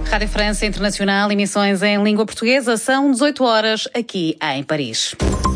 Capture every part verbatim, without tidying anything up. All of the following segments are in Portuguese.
Rádio França Internacional, emissões em língua portuguesa, são dezoito horas aqui em Paris.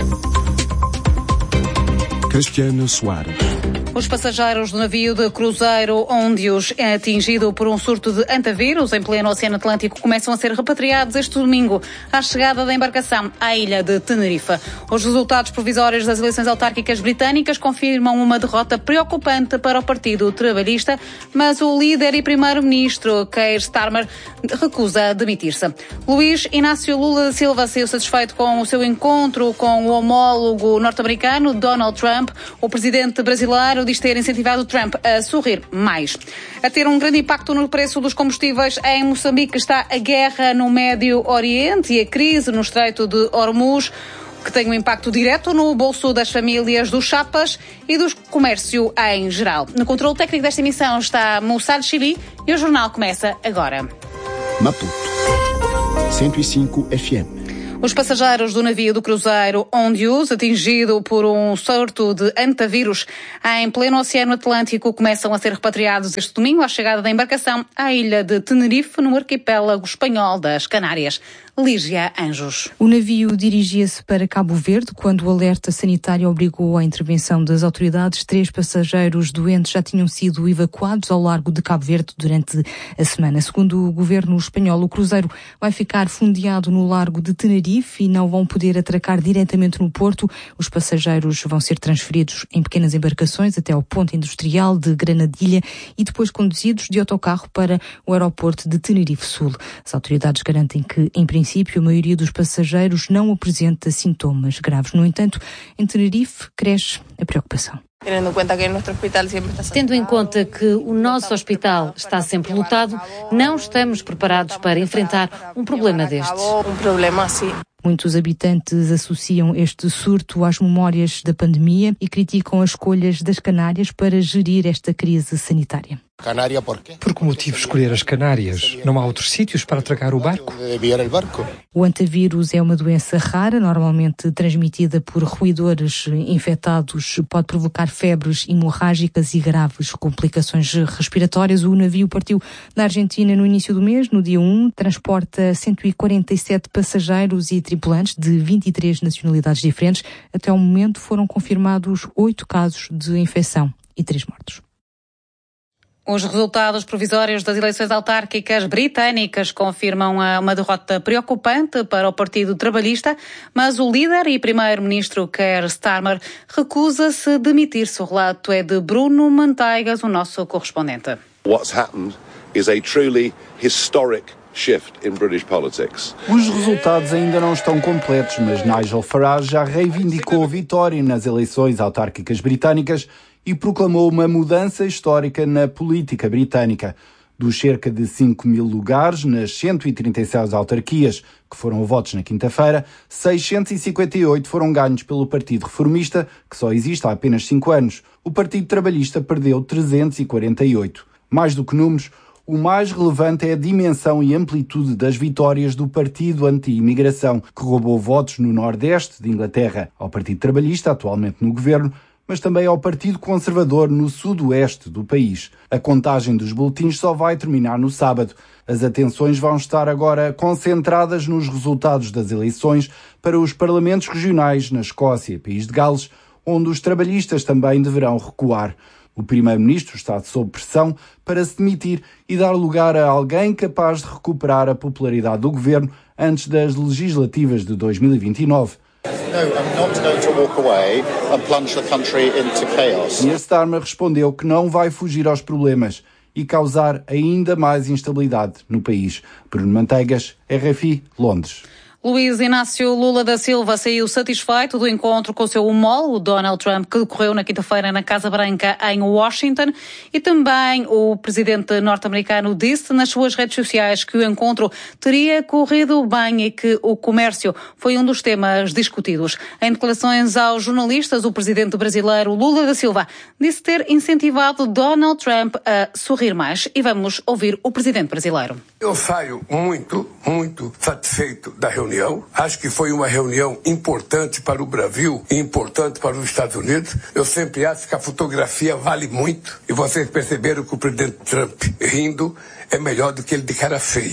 Cristiana Soares. Os passageiros do navio de cruzeiro Ondius, atingido por um surto de antavírus em pleno Oceano Atlântico, começam a ser repatriados este domingo à chegada da embarcação à ilha de Tenerife. Os resultados provisórios das eleições autárquicas britânicas confirmam uma derrota preocupante para o Partido Trabalhista, mas o líder e primeiro-ministro Keir Starmer recusa demitir-se. Luís Inácio Lula da Silva saiu satisfeito com o seu encontro com o homólogo norte-americano Donald Trump. O presidente brasileiro diz ter incentivado Trump a sorrir mais. A ter um grande impacto no preço dos combustíveis em Moçambique está a guerra no Médio Oriente e a crise no Estreito de Hormuz, que tem um impacto direto no bolso das famílias, dos chapas e do comércio em geral. No controle técnico desta emissão está Moussad Chili e o jornal começa agora. Maputo, cento e cinco F M. Os passageiros do navio do cruzeiro Ondius, atingido por um surto de antavírus em pleno Oceano Atlântico, começam a ser repatriados este domingo à chegada da embarcação à ilha de Tenerife, no arquipélago espanhol das Canárias. Lígia Anjos. O navio dirigia-se para Cabo Verde quando o alerta sanitário obrigou à intervenção das autoridades. Três passageiros doentes já tinham sido evacuados ao largo de Cabo Verde durante a semana. Segundo o governo espanhol, o cruzeiro vai ficar fundeado no largo de Tenerife e não vão poder atracar diretamente no porto. Os passageiros vão ser transferidos em pequenas embarcações até ao ponto industrial de Granadilha e depois conduzidos de autocarro para o aeroporto de Tenerife Sul. As autoridades garantem que, em princípio, a maioria dos passageiros não apresenta sintomas graves. No entanto, em Tenerife cresce a preocupação. Tendo em conta que o nosso hospital está sempre lotado, não estamos preparados para enfrentar um problema destes. Muitos habitantes associam este surto às memórias da pandemia e criticam as escolhas das Canárias para gerir esta crise sanitária. Canária por quê? Por que motivo escolher as Canárias? Não há outros sítios para atracar o barco? O antavírus é uma doença rara, normalmente transmitida por roedores infectados. Pode provocar febres hemorrágicas e graves complicações respiratórias. O navio partiu da Argentina no início do mês, no dia um, transporta cento e quarenta e sete passageiros e tripulantes de vinte e três nacionalidades diferentes. Até ao momento foram confirmados oito casos de infecção e três mortos. Os resultados provisórios das eleições autárquicas britânicas confirmam uma derrota preocupante para o Partido Trabalhista, mas o líder e primeiro-ministro Keir Starmer recusa-se demitir-se. O relato é de Bruno Manteigas, o nosso correspondente. What's happened is a truly historic shift in British politics. Os resultados ainda não estão completos, mas Nigel Farage já reivindicou a vitória nas eleições autárquicas britânicas e proclamou uma mudança histórica na política britânica. Dos cerca de cinco mil lugares nas cento e trinta e seis autarquias que foram votos na quinta-feira, seiscentos e cinquenta e oito foram ganhos pelo Partido Reformista, que só existe há apenas cinco anos. O Partido Trabalhista perdeu trezentos e quarenta e oito. Mais do que números, o mais relevante é a dimensão e amplitude das vitórias do Partido Anti-Imigração, que roubou votos no Nordeste de Inglaterra ao Partido Trabalhista, atualmente no governo, mas também ao Partido Conservador no sudoeste do país. A contagem dos boletins só vai terminar no sábado. As atenções vão estar agora concentradas nos resultados das eleições para os parlamentos regionais na Escócia e País de Gales, onde os trabalhistas também deverão recuar. O primeiro-ministro está sob pressão para se demitir e dar lugar a alguém capaz de recuperar a popularidade do governo antes das legislativas de dois mil e vinte e nove. No, I'm not going to walk away and plunge the country into chaos. E Starmer respondeu que não vai fugir aos problemas e causar ainda mais instabilidade no país. Bruno Manteigas, R F I, Londres. Luís Inácio Lula da Silva saiu satisfeito do encontro com o seu homólogo Donald Trump, que decorreu na quinta-feira na Casa Branca em Washington, e também o presidente norte-americano disse nas suas redes sociais que o encontro teria corrido bem e que o comércio foi um dos temas discutidos. Em declarações aos jornalistas, o presidente brasileiro Lula da Silva disse ter incentivado Donald Trump a sorrir mais. E vamos ouvir o presidente brasileiro. Eu saio muito, muito satisfeito da reunião. Acho que foi uma reunião importante para o Brasil e importante para os Estados Unidos. Eu sempre acho que a fotografia vale muito. E vocês perceberam que o presidente Trump rindo é melhor do que ele de cara feia.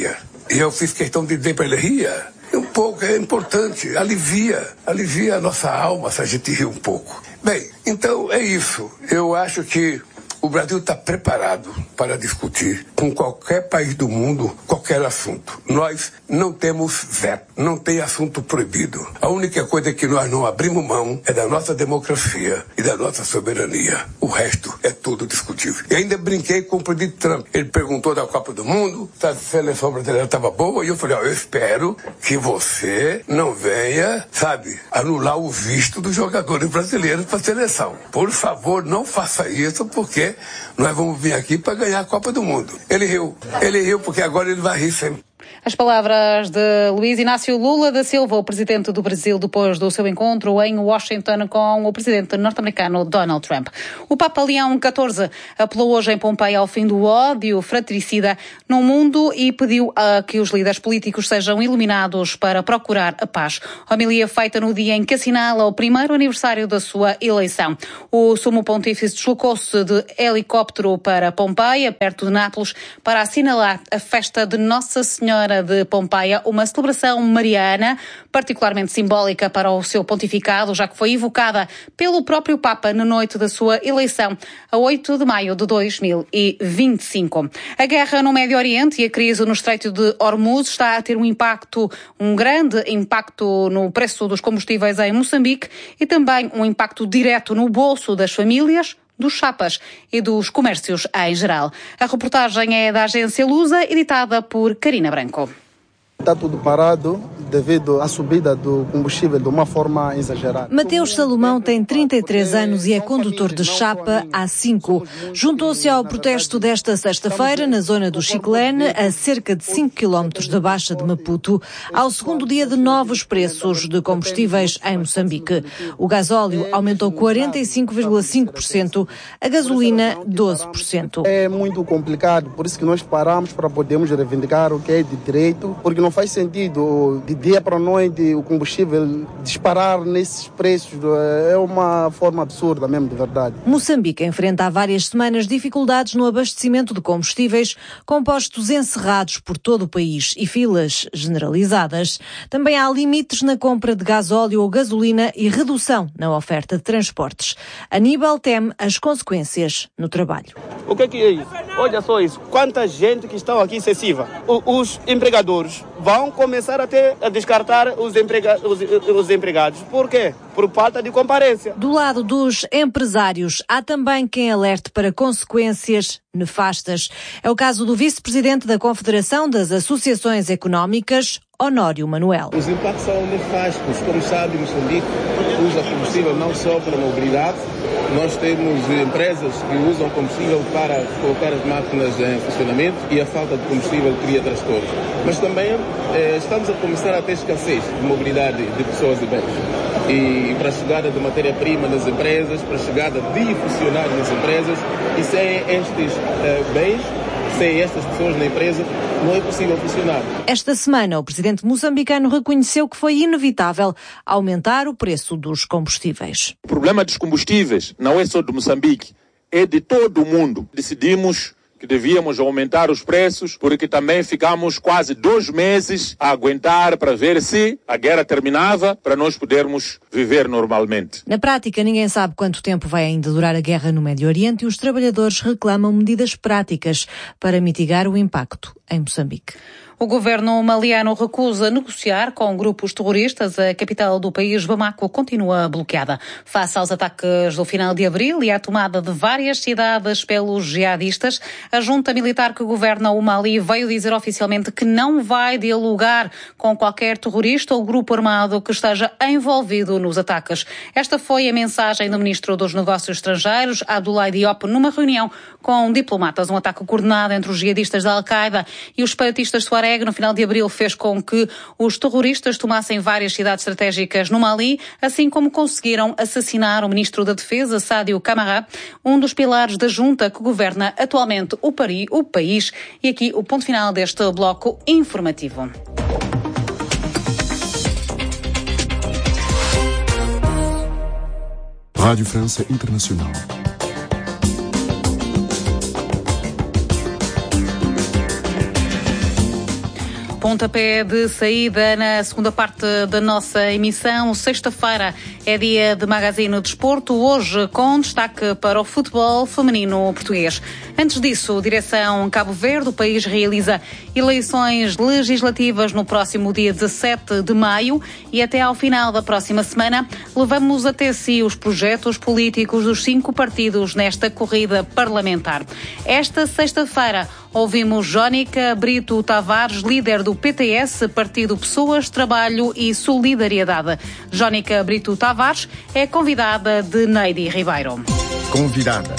E eu fiz questão de dizer para ele, ria. Um pouco, é importante, alivia, alivia a nossa alma se a gente rir um pouco. Bem, então é isso. Eu acho que o Brasil está preparado para discutir com qualquer país do mundo qualquer assunto. Nós não temos veto, não tem assunto proibido. A única coisa que nós não abrimos mão é da nossa democracia e da nossa soberania. O resto é tudo discutível. E ainda brinquei com o presidente Trump. Ele perguntou da Copa do Mundo se a seleção brasileira estava boa e eu falei, ó, eu espero que você não venha, sabe, anular o visto dos jogadores brasileiros para a seleção. Por favor, não faça isso porque nós vamos vir aqui para ganhar a Copa do Mundo. Ele riu. Ele riu porque agora ele vai rir sempre. As palavras de Luiz Inácio Lula da Silva, o presidente do Brasil, depois do seu encontro em Washington com o presidente norte-americano Donald Trump. O Papa Leão catorze apelou hoje em Pompeia ao fim do ódio fratricida no mundo e pediu a que os líderes políticos sejam iluminados para procurar a paz. Homilia feita no dia em que assinala o primeiro aniversário da sua eleição. O sumo pontífice deslocou-se de helicóptero para Pompeia, perto de Nápoles, para assinalar a festa de Nossa Senhora de Pompeia, uma celebração mariana particularmente simbólica para o seu pontificado, já que foi evocada pelo próprio Papa na noite da sua eleição, a oito de maio de dois mil e vinte e cinco. A guerra no Médio Oriente e a crise no Estreito de Hormuz está a ter um impacto, um grande impacto no preço dos combustíveis em Moçambique e também um impacto direto no bolso das famílias, dos chapas e dos comércios em geral. A reportagem é da agência Lusa, editada por Karina Branco. Está tudo parado devido à subida do combustível de uma forma exagerada. Mateus Salomão tem trinta e três anos e é condutor de chapa há cinco. Juntou-se ao protesto desta sexta-feira na zona do Chiclene, a cerca de cinco quilómetros da Baixa de Maputo, ao segundo dia de novos preços de combustíveis em Moçambique. O gasóleo aumentou quarenta e cinco vírgula cinco por cento, a gasolina doze por cento. É muito complicado, por isso que nós paramos para podermos reivindicar o que é de direito, porque não faz sentido de dia para noite o combustível disparar nesses preços. É uma forma absurda mesmo, de verdade. Moçambique enfrenta há várias semanas dificuldades no abastecimento de combustíveis, com postos encerrados por todo o país e filas generalizadas. Também há limites na compra de gasóleo ou gasolina e redução na oferta de transportes. Aníbal teme as consequências no trabalho. O que é que é isso? Olha só isso. Quanta gente que está aqui excessiva. O, os empregadores vão começar até a descartar os, emprega- os, os empregados. Por quê? Por falta de comparência. Do lado dos empresários, há também quem alerte para consequências nefastas. É o caso do vice-presidente da Confederação das Associações Económicas, Honório Manuel. Os impactos são nefastos. Como sabe, Moçambique usa combustível não só para mobilidade. Nós temos empresas que usam combustível para colocar as máquinas em funcionamento e a falta de combustível cria transtornos. Mas também eh, estamos a começar a ter escassez de mobilidade de pessoas e bens. E para a chegada de matéria-prima nas empresas, para a chegada de funcionários nas empresas, e sem estes eh, bens, sem estas pessoas na empresa, não é possível funcionar. Esta semana, o presidente moçambicano reconheceu que foi inevitável aumentar o preço dos combustíveis. O problema dos combustíveis não é só de Moçambique, é de todo o mundo. Decidimos que devíamos aumentar os preços, porque também ficamos quase dois meses a aguentar para ver se a guerra terminava, para nós podermos viver normalmente. Na prática, ninguém sabe quanto tempo vai ainda durar a guerra no Médio Oriente e os trabalhadores reclamam medidas práticas para mitigar o impacto em Moçambique. O governo maliano recusa negociar com grupos terroristas. A capital do país, Bamako, continua bloqueada. Face aos ataques do final de abril e à tomada de várias cidades pelos jihadistas, a junta militar que governa o Mali veio dizer oficialmente que não vai dialogar com qualquer terrorista ou grupo armado que esteja envolvido nos ataques. Esta foi a mensagem do ministro dos Negócios Estrangeiros, Abdoulaye Diop, numa reunião com diplomatas. Um ataque coordenado entre os jihadistas da Al-Qaeda e os separatistas Tuareg no final de abril fez com que os terroristas tomassem várias cidades estratégicas no Mali, assim como conseguiram assassinar o ministro da Defesa, Sadio Camara, um dos pilares da junta que governa atualmente o, Paris, o país. E aqui o ponto final deste bloco informativo. Rádio França Internacional. Pontapé de saída na segunda parte da nossa emissão. Sexta-feira é dia de Magazine Desporto, hoje com destaque para o futebol feminino português. Antes disso, direção Cabo Verde, o país realiza eleições legislativas no próximo dia dezassete de maio e até ao final da próxima semana levamos até si os projetos políticos dos cinco partidos nesta corrida parlamentar. Esta sexta-feira ouvimos Jónica Brito Tavares, líder do P T S, Partido Pessoas, Trabalho e Solidariedade. Jónica Brito Tavares é convidada de Neide Ribeiro. Convidada.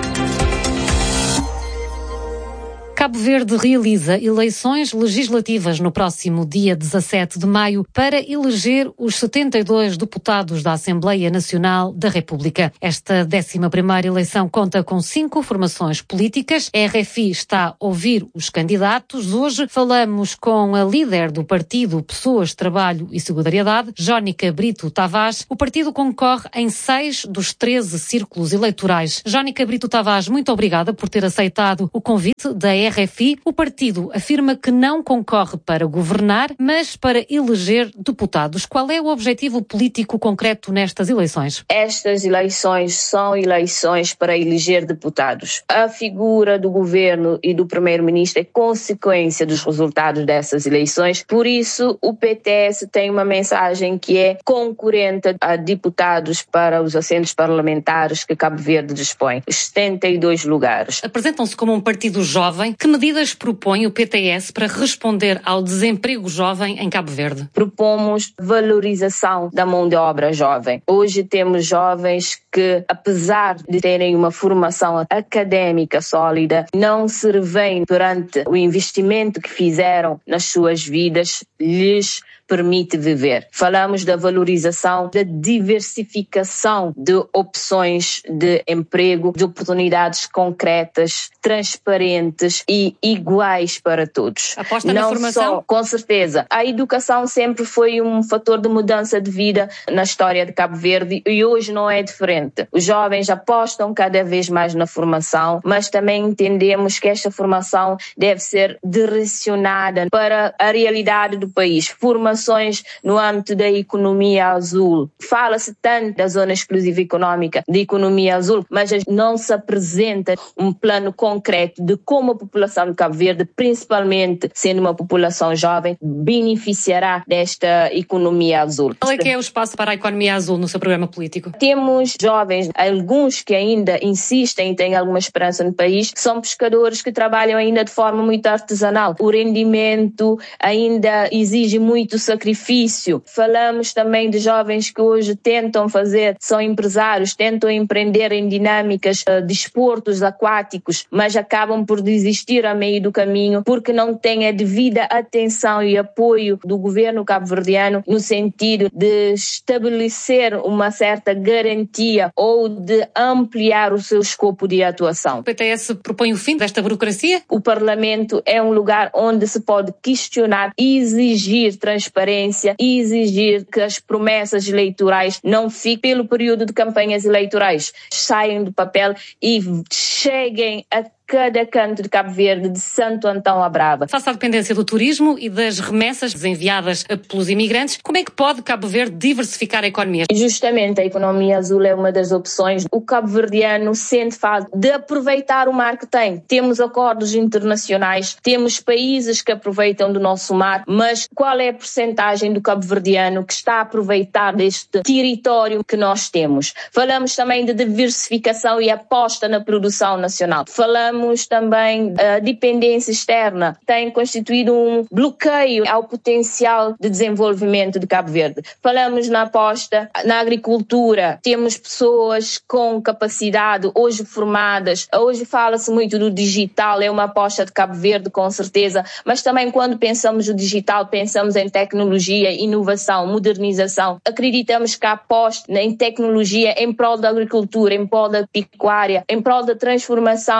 Cabo Verde realiza eleições legislativas no próximo dia dezassete de maio para eleger os setenta e dois deputados da Assembleia Nacional da República. Esta décima primeira eleição conta com cinco formações políticas. A R F I está a ouvir os candidatos. Hoje falamos com a líder do partido Pessoas, Trabalho e Solidariedade, Jónica Brito Tavares. O partido concorre em seis dos treze círculos eleitorais. Jónica Brito Tavares, muito obrigada por ter aceitado o convite da R F I. O partido afirma que não concorre para governar, mas para eleger deputados. Qual é o objetivo político concreto nestas eleições? Estas eleições são eleições para eleger deputados. A figura do governo e do primeiro-ministro é consequência dos resultados dessas eleições. Por isso, o P T S tem uma mensagem que é concorrente a deputados para os assentos parlamentares que Cabo Verde dispõe. setenta e dois lugares. Apresentam-se como um partido jovem. Que medidas propõe o P T S para responder ao desemprego jovem em Cabo Verde? Propomos valorização da mão de obra jovem. Hoje temos jovens que, apesar de terem uma formação académica sólida, não se revêem perante o investimento que fizeram nas suas vidas, lhes permite viver. Falamos da valorização, da diversificação de opções de emprego, de oportunidades concretas, transparentes e iguais para todos. Aposta na formação? Só, com certeza. A educação sempre foi um fator de mudança de vida na história de Cabo Verde e hoje não é diferente. Os jovens apostam cada vez mais na formação, mas também entendemos que esta formação deve ser direcionada para a realidade do país. Formação no âmbito da economia azul. Fala-se tanto da zona exclusiva econômica, de economia azul, mas não se apresenta um plano concreto de como a população de Cabo Verde, principalmente sendo uma população jovem, beneficiará desta economia azul. Qual é que é o espaço para a economia azul no seu programa político? Temos jovens, alguns que ainda insistem e têm alguma esperança no país, são pescadores que trabalham ainda de forma muito artesanal. O rendimento ainda exige muito sacrifício. Falamos também de jovens que hoje tentam fazer, são empresários, tentam empreender em dinâmicas uh, de esportes aquáticos, mas acabam por desistir a meio do caminho porque não têm a devida atenção e apoio do governo cabo-verdiano no sentido de estabelecer uma certa garantia ou de ampliar o seu escopo de atuação. O P T S propõe o fim desta burocracia? O Parlamento é um lugar onde se pode questionar e exigir transparência e exigir que as promessas eleitorais não fiquem pelo período de campanhas eleitorais, saiam do papel e cheguem a cada canto de Cabo Verde, de Santo Antão à Brava. Face à dependência do turismo e das remessas enviadas pelos imigrantes, como é que pode Cabo Verde diversificar a economia? Justamente a economia azul é uma das opções. O cabo-verdiano sente falta de aproveitar o mar que tem. Temos acordos internacionais, temos países que aproveitam do nosso mar, mas qual é a percentagem do cabo-verdiano que está a aproveitar deste território que nós temos? Falamos também de diversificação e aposta na produção nacional. Falamos também a dependência externa, tem constituído um bloqueio ao potencial de desenvolvimento de Cabo Verde. Falamos na aposta na agricultura, temos pessoas com capacidade, hoje formadas, hoje fala-se muito do digital, é uma aposta de Cabo Verde com certeza, mas também quando pensamos no digital, pensamos em tecnologia, inovação, modernização. Acreditamos que a aposta em tecnologia em prol da agricultura, em prol da pecuária, em prol da transformação da indústria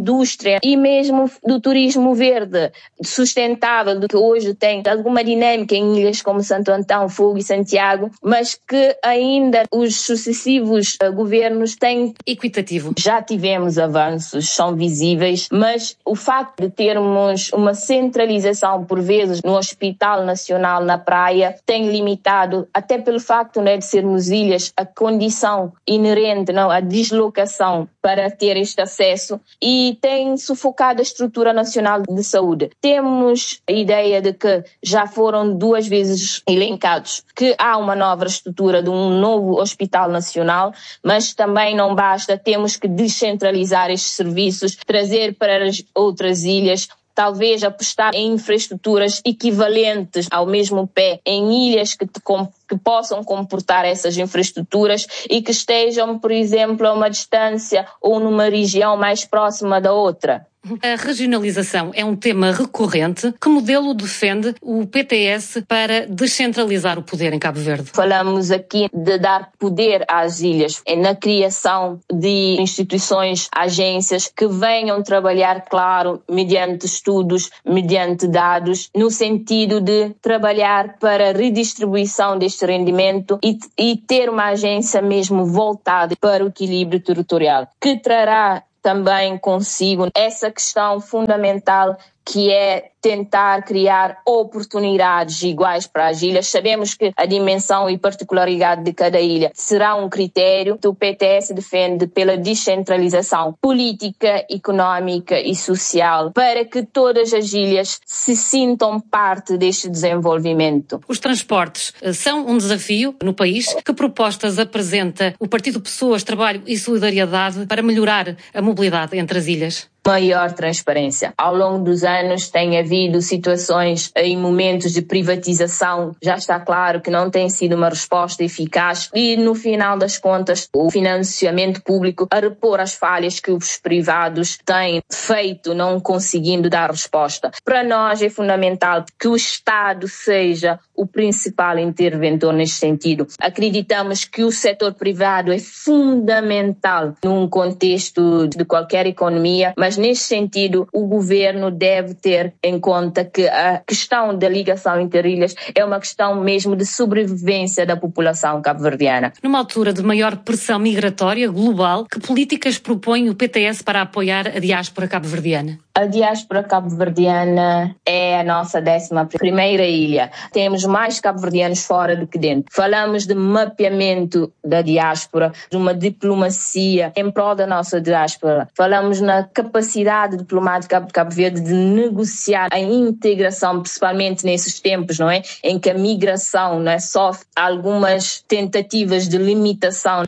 indústria e mesmo do turismo verde sustentável, do que hoje tem alguma dinâmica em ilhas como Santo Antão, Fogo e Santiago, mas que ainda os sucessivos uh, governos têm equitativo. Já tivemos avanços, são visíveis, mas o facto de termos uma centralização por vezes no Hospital Nacional na praia tem limitado, até pelo facto, né, de sermos ilhas, a condição inerente, não, a deslocação para ter este acesso, e tem sufocado a estrutura nacional de saúde. Temos a ideia de que já foram duas vezes elencados que há uma nova estrutura de um novo Hospital Nacional, mas também não basta, temos que descentralizar estes serviços, trazer para as outras ilhas, talvez apostar em infraestruturas equivalentes ao mesmo pé, em ilhas que, te, que possam comportar essas infraestruturas e que estejam, por exemplo, a uma distância ou numa região mais próxima da outra. A regionalização é um tema recorrente. Que modelo defende o P T S para descentralizar o poder em Cabo Verde? Falamos aqui de dar poder às ilhas na criação de instituições, agências que venham trabalhar, claro, mediante estudos, mediante dados, no sentido de trabalhar para a redistribuição deste rendimento e, e ter uma agência mesmo voltada para o equilíbrio territorial, que trará também consigo essa questão fundamental que é tentar criar oportunidades iguais para as ilhas. Sabemos que a dimensão e particularidade de cada ilha será um critério. O P T S defende pela descentralização política, económica e social para que todas as ilhas se sintam parte deste desenvolvimento. Os transportes são um desafio no país. Que propostas apresenta o Partido Pessoas, Trabalho e Solidariedade para melhorar a mobilidade entre as ilhas? Maior transparência. Ao longo dos anos tem havido situações em momentos de privatização. Já está claro que não tem sido uma resposta eficaz e, no final das contas, o financiamento público a repor as falhas que os privados têm feito, não conseguindo dar resposta. Para nós é fundamental que o Estado seja o principal interventor neste sentido. Acreditamos que o setor privado é fundamental num contexto de qualquer economia, mas neste sentido o governo deve ter em conta que a questão da ligação entre ilhas é uma questão mesmo de sobrevivência da população cabo-verdiana. Numa altura de maior pressão migratória global, que políticas propõe o P T S para apoiar a diáspora cabo-verdiana? A diáspora cabo-verdiana é a nossa décima primeira ilha. Temos mais cabo-verdianos fora do que dentro. Falamos de mapeamento da diáspora, de uma diplomacia em prol da nossa diáspora. Falamos na capacidade diplomática de Cabo Verde de negociar a integração, principalmente nesses tempos, não é? Em que a migração não é só algumas tentativas de limitação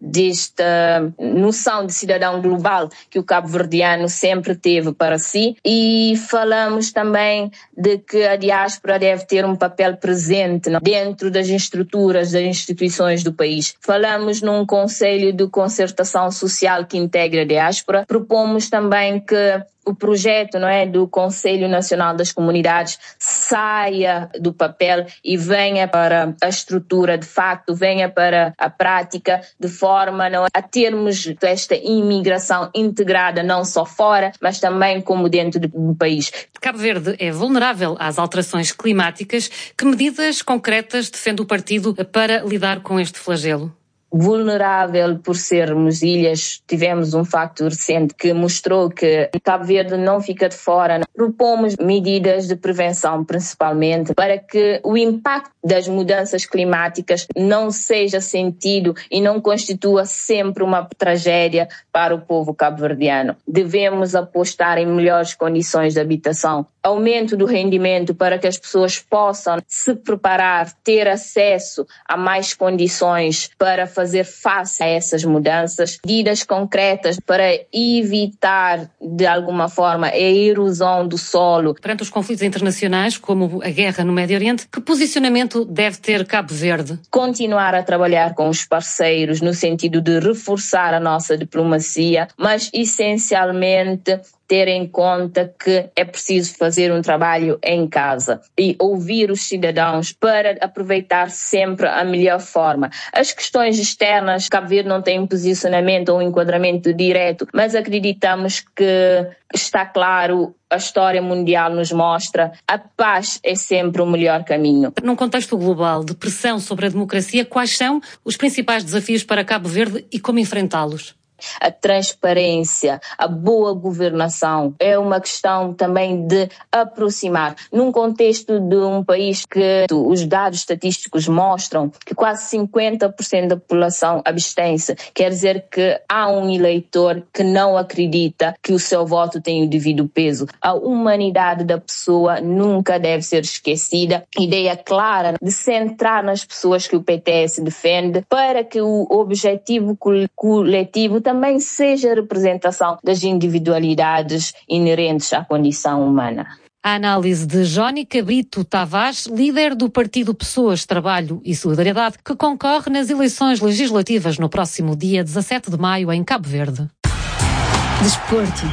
desta noção de cidadão global que o cabo-verdiano sempre teve para si. E falamos também de que a diáspora deve ter um papel presente dentro das estruturas, das instituições do país. Falamos num Conselho de Concertação Social que integra a diáspora. Propomos também que o projeto, não é, do Conselho Nacional das Comunidades saia do papel e venha para a estrutura, de facto, venha para a prática, de forma não, a termos esta imigração integrada não só fora, mas também como dentro do país. Cabo Verde é vulnerável às alterações climáticas. Que medidas concretas defende o partido para lidar com este flagelo? Vulnerável por sermos ilhas, tivemos um facto recente que mostrou que Cabo Verde não fica de fora. Propomos medidas de prevenção, principalmente, para que o impacto das mudanças climáticas não seja sentido e não constitua sempre uma tragédia para o povo cabo-verdiano. Devemos apostar em melhores condições de habitação, aumento do rendimento para que as pessoas possam se preparar, ter acesso a mais condições para fazer fazer face a essas mudanças, medidas concretas para evitar, de alguma forma, a erosão do solo. Perante os conflitos internacionais, como a guerra no Médio Oriente, que posicionamento deve ter Cabo Verde? Continuar a trabalhar com os parceiros no sentido de reforçar a nossa diplomacia, mas, essencialmente, ter em conta que é preciso fazer um trabalho em casa e ouvir os cidadãos para aproveitar sempre a melhor forma. As questões externas, Cabo Verde não tem um posicionamento ou um enquadramento direto, mas acreditamos que está claro, a história mundial nos mostra, a paz é sempre o melhor caminho. Num contexto global de pressão sobre a democracia, quais são os principais desafios para Cabo Verde e como enfrentá-los? A transparência, a boa governação é uma questão também de aproximar. Num contexto de um país que os dados estatísticos mostram que quase cinquenta por cento da população abstém-se, quer dizer que há um eleitor que não acredita que o seu voto tem o devido peso. A humanidade da pessoa nunca deve ser esquecida. Ideia clara de centrar nas pessoas que o P T S defende para que o objetivo coletivo também também seja a representação das individualidades inerentes à condição humana. A análise de Jónica Brito Tavares, líder do Partido Pessoas, Trabalho e Solidariedade, que concorre nas eleições legislativas no próximo dia dezassete de maio em Cabo Verde. Desporto.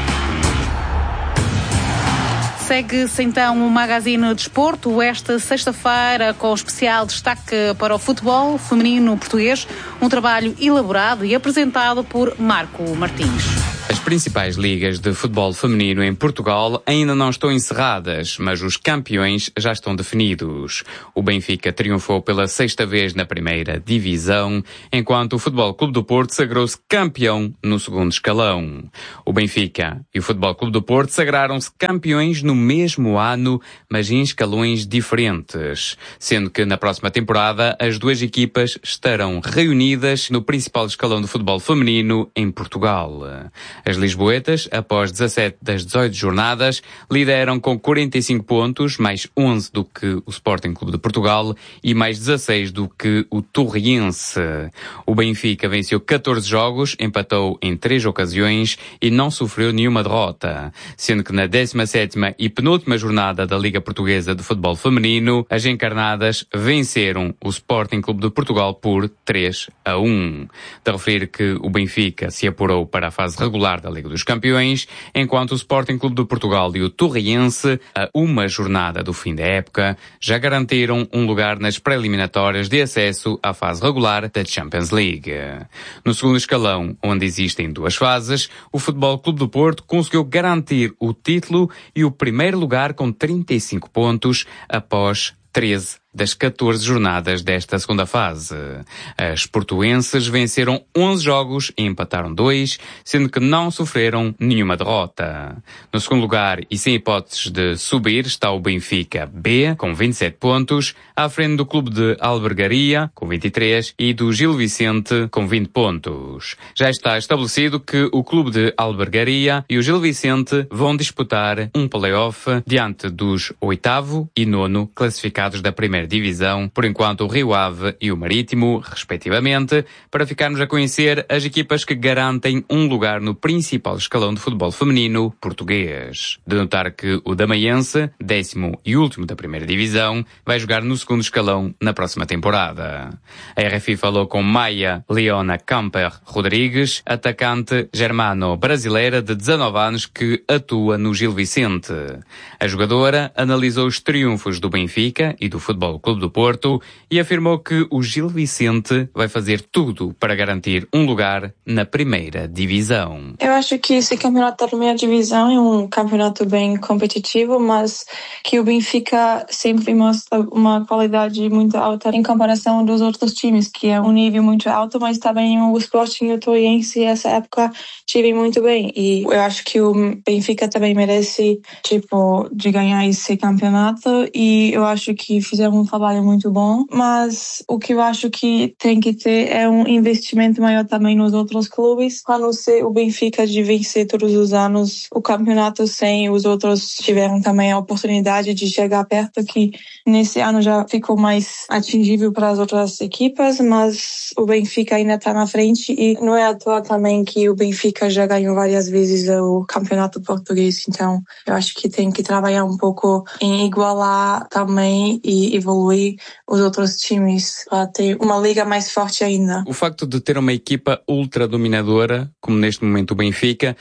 Segue-se então o Magazine Desporto esta sexta-feira com especial destaque para o futebol feminino português, um trabalho elaborado e apresentado por Marco Martins. As principais ligas de futebol feminino em Portugal ainda não estão encerradas, mas os campeões já estão definidos. O Benfica triunfou pela sexta vez na primeira divisão, enquanto o Futebol Clube do Porto sagrou-se campeão no segundo escalão. O Benfica e o Futebol Clube do Porto sagraram-se campeões no mesmo ano, mas em escalões diferentes, sendo que na próxima temporada as duas equipas estarão reunidas no principal escalão do futebol feminino em Portugal. As lisboetas, após dezassete das dezoito jornadas, lideram com quarenta e cinco pontos, mais onze do que o Sporting Clube de Portugal e mais dezasseis do que o Torriense. O Benfica venceu catorze jogos, empatou em três ocasiões e não sofreu nenhuma derrota, sendo que na décima sétima e penúltima jornada da Liga Portuguesa de Futebol Feminino, as encarnadas venceram o Sporting Clube de Portugal por três a um. De referir que o Benfica se apurou para a fase regular da Liga dos Campeões, enquanto o Sporting Clube de Portugal e o Torriense, a uma jornada do fim da época, já garantiram um lugar nas pré-eliminatórias de acesso à fase regular da Champions League. No segundo escalão, onde existem duas fases, o Futebol Clube do Porto conseguiu garantir o título e o primeiro lugar com trinta e cinco pontos após treze das catorze jornadas desta segunda fase. As portuenses venceram onze jogos e empataram dois, sendo que não sofreram nenhuma derrota. No segundo lugar, e sem hipóteses de subir, está o Benfica B, com vinte e sete pontos, à frente do Clube de Albergaria, com vinte e três, e do Gil Vicente, com vinte pontos. Já está estabelecido que o Clube de Albergaria e o Gil Vicente vão disputar um play-off diante dos oitavo e nono classificados da primeira divisão, por enquanto o Rio Ave e o Marítimo, respectivamente, para ficarmos a conhecer as equipas que garantem um lugar no principal escalão de futebol feminino português. De notar que o Damaiense, décimo e último da primeira divisão, vai jogar no segundo escalão na próxima temporada. A R F I falou com Maia Leona Camper Rodrigues, atacante germano-brasileira de dezanove anos que atua no Gil Vicente. A jogadora analisou os triunfos do Benfica e do Futebol Clube do Porto e afirmou que o Gil Vicente vai fazer tudo para garantir um lugar na primeira divisão. Eu acho que esse campeonato da primeira divisão é um campeonato bem competitivo, mas que o Benfica sempre mostra uma qualidade muito alta em comparação dos outros times, que é um nível muito alto, mas também o Sporting e o Torriense essa época tive muito bem. E eu acho que o Benfica também merece, tipo, de ganhar esse campeonato, e eu acho que fizeram um trabalho muito bom, mas o que eu acho que tem que ter é um investimento maior também nos outros clubes, para não ser o Benfica de vencer todos os anos o campeonato sem os outros tiveram também a oportunidade de chegar perto, que nesse ano já ficou mais atingível para as outras equipas, mas o Benfica ainda está na frente e não é à toa também que o Benfica já ganhou várias vezes o campeonato português, então eu acho que tem que trabalhar um pouco em igualar também e evoluir os outros times para ter uma liga mais forte ainda. O facto de ter uma equipa ultra dominadora, como neste momento o Benfica,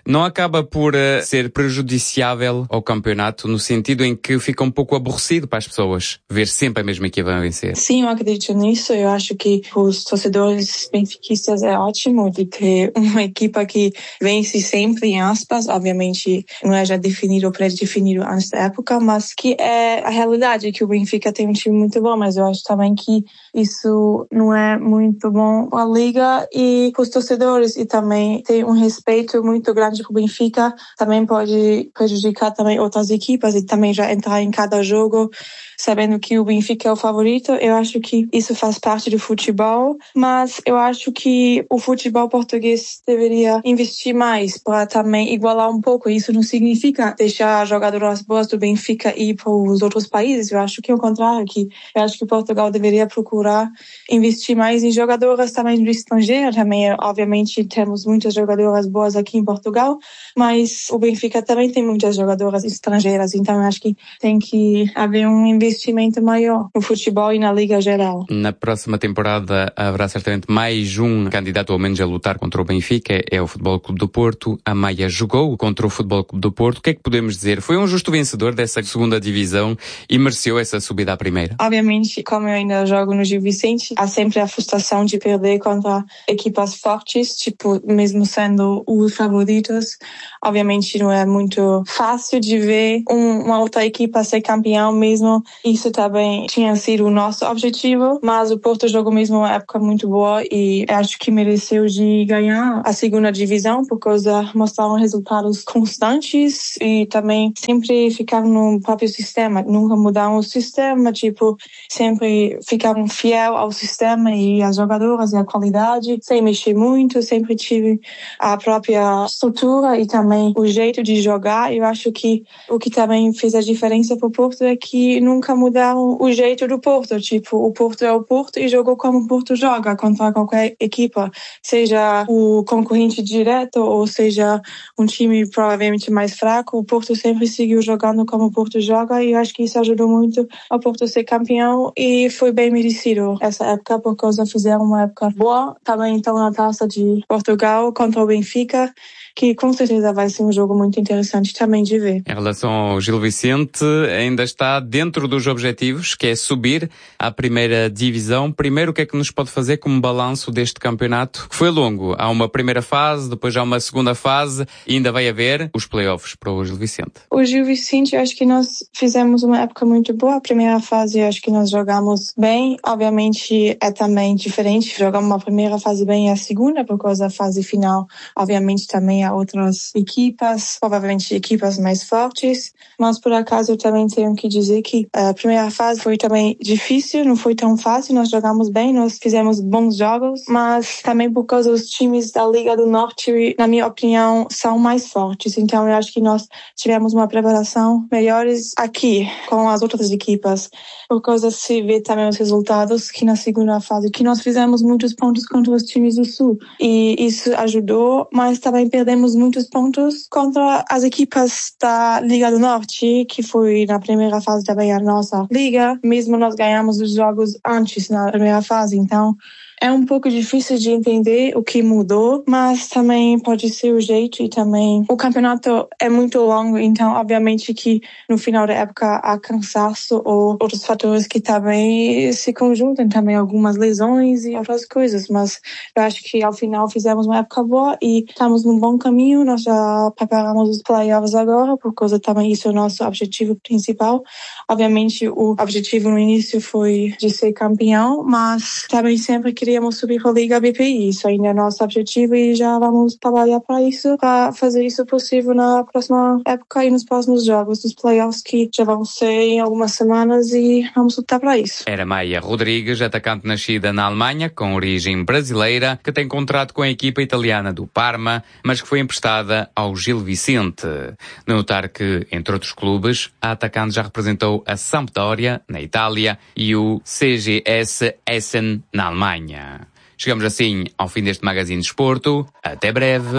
não acaba por uh, ser prejudiciável ao campeonato, no sentido em que fica um pouco aborrecido para as pessoas ver sempre a mesma equipa a vencer? Sim, eu acredito nisso. Eu acho que os torcedores benfiquistas é ótimo de ter uma equipa que vence sempre, em aspas. Obviamente não é já definido ou pré-definido antes da época, mas que é a realidade, que o Benfica tem um time muito bom, mas eu acho também que isso não é muito bom para a Liga e para os torcedores, e também tem um respeito muito grande para o Benfica, também pode prejudicar também outras equipas e também já entrar em cada jogo sabendo que o Benfica é o favorito. Eu acho que isso faz parte do futebol, mas eu acho que o futebol português deveria investir mais para também igualar um pouco. Isso não significa deixar jogadoras boas do Benfica ir para os outros países. Eu acho que é o contrário, que eu acho que Portugal deveria procurar investir mais em jogadoras também do estrangeiro. Também, obviamente, temos muitas jogadoras boas aqui em Portugal, mas o Benfica também tem muitas jogadoras estrangeiras, então eu acho que tem que haver um investimento maior no futebol e na Liga geral. Na próxima temporada haverá certamente mais um candidato ao menos a lutar contra o Benfica, é o Futebol Clube do Porto. A Maia jogou contra o Futebol Clube do Porto. O que é que podemos dizer? Foi um justo vencedor dessa segunda divisão e mereceu essa subida à primeira? Obviamente, como eu ainda jogo no Gil Vicente, há sempre a frustração de perder contra equipas fortes, tipo, mesmo sendo os favoritos. Obviamente não é muito fácil de ver um, uma outra equipa ser campeão mesmo. Isso também tinha sido o nosso objetivo, mas o Porto jogou mesmo uma época muito boa e acho que mereceu de ganhar a segunda divisão, por causa mostraram resultados constantes e também sempre ficaram no próprio sistema, nunca mudaram o sistema, tipo, sempre ficaram fiel ao sistema e às jogadoras e à qualidade, sem mexer muito, sempre tive a própria estrutura e também o jeito de jogar. Eu acho que o que também fez a diferença para o Porto é que nunca mudaram o jeito do Porto, tipo, o Porto é o Porto e jogou como o Porto joga contra qualquer equipa, seja o concorrente direto ou seja um time provavelmente mais fraco, o Porto sempre seguiu jogando como o Porto joga e eu acho que isso ajudou muito ao Porto ser campeão e foi bem merecido essa época, por causa fizeram uma época boa, também estão na Taça de Portugal contra o Benfica, que com certeza vai ser um jogo muito interessante também de ver. Em relação ao Gil Vicente, ainda está dentro dos objetivos, que é subir à primeira divisão. Primeiro, o que é que nos pode fazer como balanço deste campeonato? Foi longo. Há uma primeira fase, depois há uma segunda fase e ainda vai haver os playoffs para o Gil Vicente. O Gil Vicente, eu acho que nós fizemos uma época muito boa. A primeira fase, eu acho que nós jogamos bem. Obviamente, é também diferente. Jogamos uma primeira fase bem e a segunda, por causa da fase final, obviamente, também há outras equipas, provavelmente equipas mais fortes, mas por acaso eu também tenho que dizer que a primeira fase foi também difícil, não foi tão fácil, nós jogamos bem, nós fizemos bons jogos, mas também por causa dos times da Liga do Norte, na minha opinião, são mais fortes, então eu acho que nós tivemos uma preparação melhores aqui, com as outras equipas, por causa se vê também os resultados que na segunda fase, que nós fizemos muitos pontos contra os times do Sul, e isso ajudou, mas também perdemos muitos pontos contra as equipas da Liga do Norte, que foi na primeira fase também a nossa liga, mesmo nós ganhamos os jogos antes na primeira fase, então é um pouco difícil de entender o que mudou, mas também pode ser o jeito e também o campeonato é muito longo, então obviamente que no final da época há cansaço ou outros fatores que também se conjuntam, também algumas lesões e outras coisas, mas eu acho que ao final fizemos uma época boa e estamos num bom caminho, nós já preparamos os playoffs agora, por causa também isso é o nosso objetivo principal. Obviamente o objetivo no início foi de ser campeão, mas também sempre que queríamos subir para a Liga B P I. Isso ainda é nosso objetivo e já vamos trabalhar para isso, para fazer isso possível na próxima época e nos próximos jogos dos playoffs, que já vão ser em algumas semanas e vamos lutar para isso. Era Maia Rodrigues, atacante nascida na Alemanha, com origem brasileira, que tem contrato com a equipa italiana do Parma, mas que foi emprestada ao Gil Vicente. Notar que, entre outros clubes, a atacante já representou a Sampdoria, na Itália, e o C G S Essen, na Alemanha. Chegamos assim ao fim deste Magazine de Desporto. Até breve.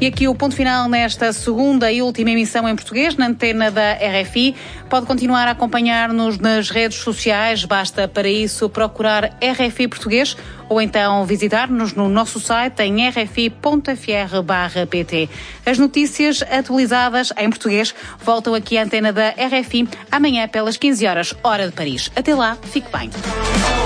E aqui o ponto final nesta segunda e última emissão em português, na antena da R F I. Pode continuar a acompanhar-nos nas redes sociais, basta para isso procurar R F I Português ou então visitar-nos no nosso site em r f i ponto f r barra p t. As notícias atualizadas em português voltam aqui à antena da R F I amanhã pelas quinze horas, hora de Paris. Até lá, fique bem.